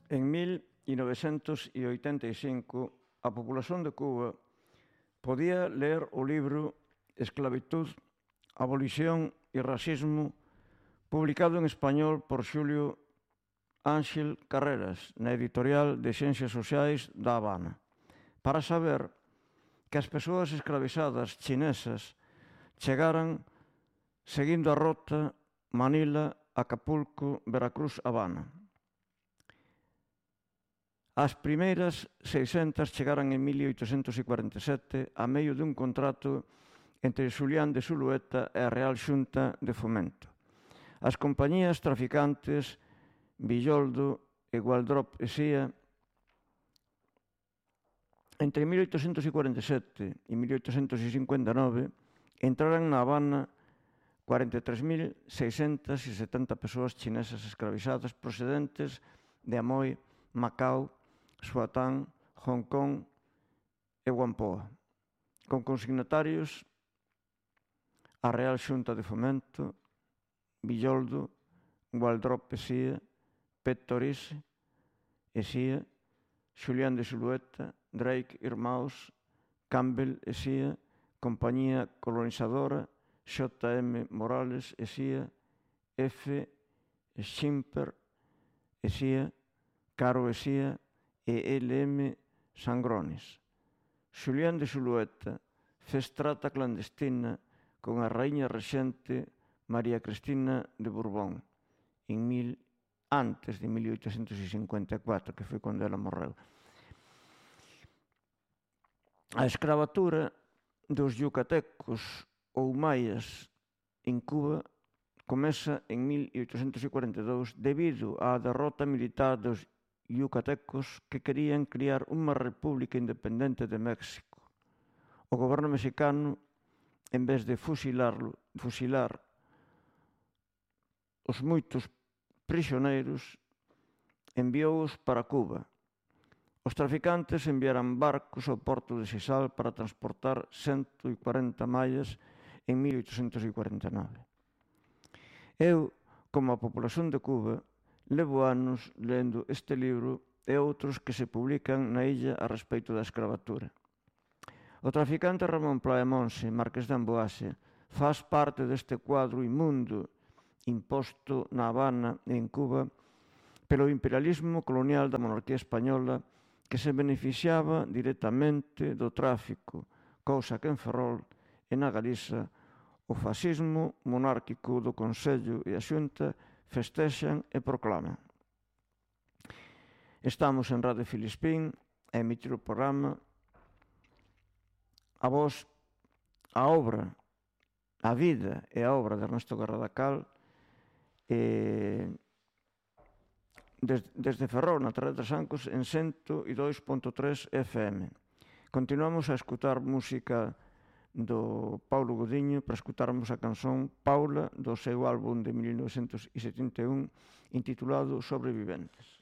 En 1985, a populación de Cuba podía ler o libro Esclavitud, abolición e racismo, publicado en español por Xulio Ángel Carreras na editorial de Ciencias Sociais da Habana, para saber que as persoas esclavizadas chinesas chegaran seguindo a rota Manila, Acapulco, Veracruz, Habana. As primeiras 600 chegaran en 1847 a medio dun contrato entre Xulián de Zulueta e a Real Xunta de Fomento. As compañías traficantes Villoldo e Waldrop e Sia entre 1847 e 1859 entraran na Habana 43.670 persoas chinesas esclavizadas procedentes de Amoy, Macao, Suatán, Hong Kong e Whampoa, con consignatarios a Real Xunta de Fomento, Villoldo, Waldrop e Sia, Pettorice e Sia, Xulián de Zulueta, Drake Irmãos, Campbell e Sia, Compañía Colonizadora, J.M. Morales e Sia, F. Schimper e Sia, Caro e Sia e L.M. Sangronis. Xulián de Zulueta fez trata clandestina con a raíña rexente María Cristina de Borbón antes de 1854, que foi cando ela morreu. A escravatura dos yucatecos ou maias en Cuba comeza en 1842 debido á derrota militar dos yucatecos que querían criar unha república independente de México. O goberno mexicano, en vez de fusilar os moitos prisioneiros, enviouos para Cuba. Os traficantes enviaran barcos ao porto de Sisal para transportar 140 maias en 1849. Eu, como a populación de Cuba, levo anos lendo este libro e outros que se publican na illa a respeito da escravatura. O traficante Ramón Playa Monse, marqués de Amboase, faz parte deste cuadro inmundo imposto na Habana e en Cuba pelo imperialismo colonial da monarquía española que se beneficiaba directamente do tráfico, cousa que en Ferrol e na Galiza o fascismo monárquico do Consello e a Xunta festexan e proclaman. Estamos en Radio Filispín a emitir o programa A Voz, a obra, a vida e a obra de Ernesto Guerra da Cal desde Ferrol, na Terra de Trasancos, en 102.3 FM. Continuamos a escutar música do Paulo Godiño para escutarmos a canción Paula do seu álbum de 1971 intitulado Sobreviventes.